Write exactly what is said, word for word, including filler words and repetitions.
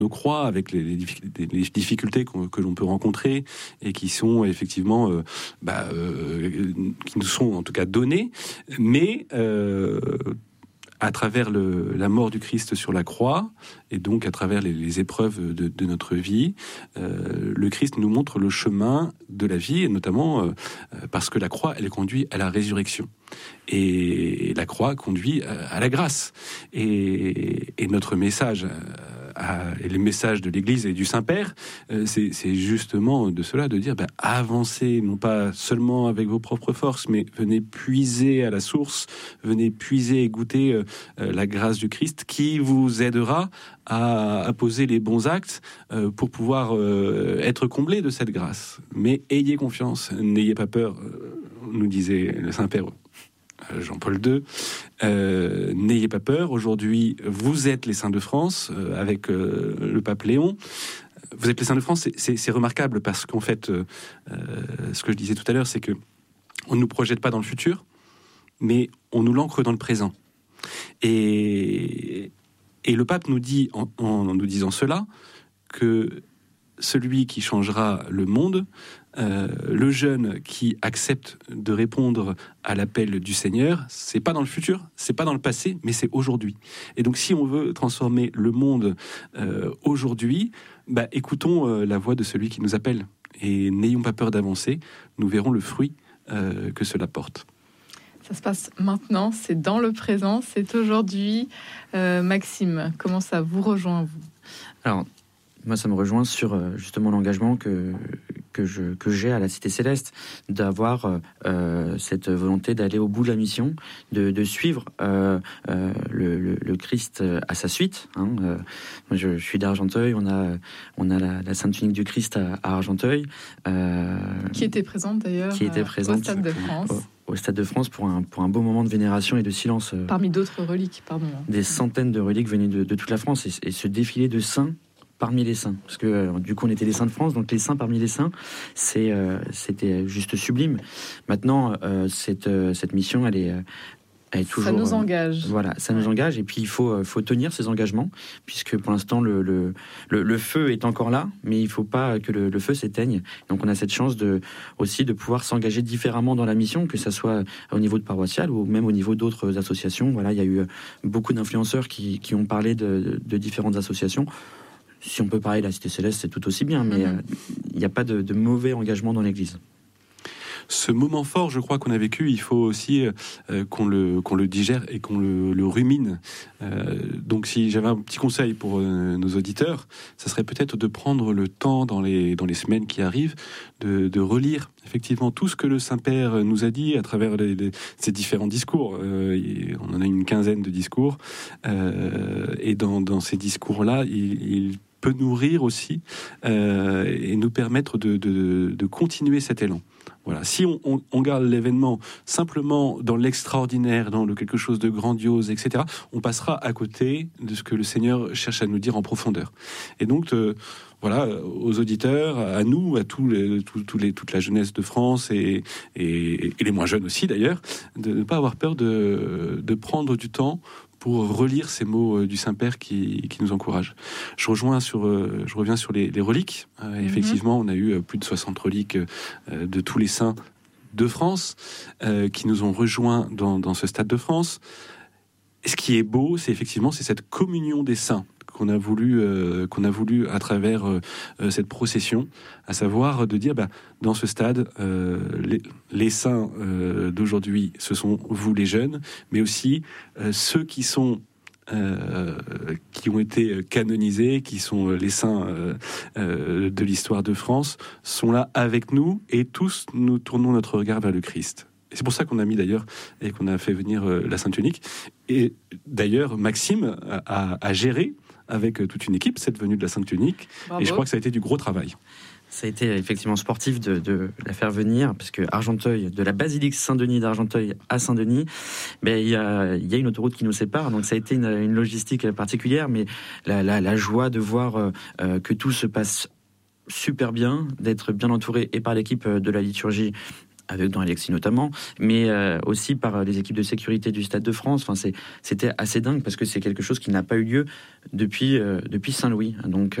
nos croix, avec les, les difficultés que l'on peut rencontrer et qui sont effectivement, euh, bah, euh, qui nous sont en tout cas données, mais euh, à travers le, la mort du Christ sur la croix, et donc à travers les, les épreuves de, de notre vie, euh, le Christ nous montre le chemin de la vie, et notamment euh, parce que la croix, elle conduit à la résurrection. Et la croix conduit à, à la grâce. Et, et notre message... À, et les messages de l'Église et du Saint-Père, euh, c'est, c'est justement de cela, de dire ben, avancez, non pas seulement avec vos propres forces, mais venez puiser à la source, venez puiser et goûter euh, euh, la grâce du Christ qui vous aidera à, à poser les bons actes euh, pour pouvoir euh, être comblé de cette grâce. Mais ayez confiance, n'ayez pas peur, euh, nous disait le Saint-Père Jean-Paul deux, euh, n'ayez pas peur, aujourd'hui vous êtes les saints de France, euh, avec euh, le pape Léon, vous êtes les saints de France, c'est, c'est, c'est remarquable parce qu'en fait, euh, ce que je disais tout à l'heure, c'est que on ne nous projette pas dans le futur, mais on nous l'ancre dans le présent. Et, et le pape nous dit, en, en nous disant cela, que celui qui changera le monde, euh, le jeune qui accepte de répondre à l'appel du Seigneur, c'est pas dans le futur, c'est pas dans le passé, mais c'est aujourd'hui. Et donc, si on veut transformer le monde euh, aujourd'hui, bah, écoutons euh, la voix de celui qui nous appelle et n'ayons pas peur d'avancer. Nous verrons le fruit euh, que cela porte. Ça se passe maintenant, c'est dans le présent, c'est aujourd'hui. Euh, Maxime, comment ça vous rejoint, vous ? Alors, moi, ça me rejoint sur euh, justement l'engagement que, que, je, que j'ai à la Cité Céleste, d'avoir euh, cette volonté d'aller au bout de la mission, de, de suivre euh, euh, le, le, le Christ à sa suite. Hein. Euh, moi, je, je suis d'Argenteuil, on a, on a la, la Sainte Tunique du Christ à, à Argenteuil. Euh, qui était présente d'ailleurs qui était présente, au Stade de France. Au, au Stade de France pour un, pour un beau moment de vénération et de silence. Euh, Parmi d'autres reliques, pardon. Des centaines de reliques venues de, de toute la France, et, et ce défilé de saints parmi les saints, parce que euh, du coup on était les saints de France, donc les saints parmi les saints, c'est euh, c'était juste sublime. Maintenant, euh, cette euh, cette mission, elle est, elle est toujours. Ça nous engage. Euh, voilà, ça ouais. nous engage, et puis il faut euh, faut tenir ces engagements, puisque pour l'instant le le, le le feu est encore là, mais il faut pas que le, le feu s'éteigne. Donc on a cette chance de aussi de pouvoir s'engager différemment dans la mission, que ça soit au niveau de paroissial ou même au niveau d'autres associations. Voilà, il y a eu beaucoup d'influenceurs qui qui ont parlé de, de, de différentes associations. Si on peut parler de la Cité Céleste, c'est tout aussi bien, mais il mmh. n'y euh, a pas de, de mauvais engagement dans l'Église. Ce moment fort, je crois, qu'on a vécu, il faut aussi euh, qu'on, le, qu'on le digère et qu'on le, le rumine. Euh, donc si j'avais un petit conseil pour euh, nos auditeurs, ça serait peut-être de prendre le temps dans les, dans les semaines qui arrivent de, de relire effectivement tout ce que le Saint-Père nous a dit à travers les, les, ces différents discours. Euh, on en a une quinzaine de discours. Euh, et dans, dans ces discours-là, il, il peut nourrir aussi euh, et nous permettre de, de, de continuer cet élan. Voilà. Si on, on, on garde l'événement simplement dans l'extraordinaire, dans le quelque chose de grandiose, et cetera, on passera à côté de ce que le Seigneur cherche à nous dire en profondeur. Et donc, euh, voilà, aux auditeurs, à nous, à tous les, tous, tous les, toute la jeunesse de France et, et, et les moins jeunes aussi d'ailleurs, de ne pas avoir peur de, de prendre du temps pour relire ces mots du Saint-Père qui, qui nous encouragent. Je rejoins sur, euh, je reviens sur les, les reliques. Euh, mm-hmm. Effectivement, on a eu plus de soixante reliques euh, de tous les saints de France euh, qui nous ont rejoints dans, dans ce Stade de France. Et ce qui est beau, c'est effectivement c'est cette communion des saints qu'on a voulu, euh, qu'on a voulu à travers euh, cette procession, à savoir de dire, bah, dans ce stade, euh, les, les saints euh, d'aujourd'hui, ce sont vous les jeunes, mais aussi euh, ceux qui sont euh, qui ont été canonisés, qui sont les saints euh, euh, de l'histoire de France, sont là avec nous, et tous nous tournons notre regard vers le Christ. Et c'est pour ça qu'on a mis d'ailleurs, et qu'on a fait venir euh, la Sainte Tunique. Et d'ailleurs, Maxime a, a, a géré avec toute une équipe cette venue de la Sainte Tunique. Bravo. Et je crois que ça a été du gros travail. Ça a été effectivement sportif de, de la faire venir, parce que Argenteuil, de la basilique Saint-Denis d'Argenteuil à Saint-Denis, ben, il y a, il y a une autoroute qui nous sépare, donc ça a été une, une logistique particulière, mais la, la, la joie de voir euh, que tout se passe super bien, d'être bien entouré et par l'équipe de la liturgie avec dans Alexis notamment, mais euh, aussi par les équipes de sécurité du Stade de France. Enfin, c'est, c'était assez dingue parce que c'est quelque chose qui n'a pas eu lieu depuis, euh, depuis Saint-Louis. Donc,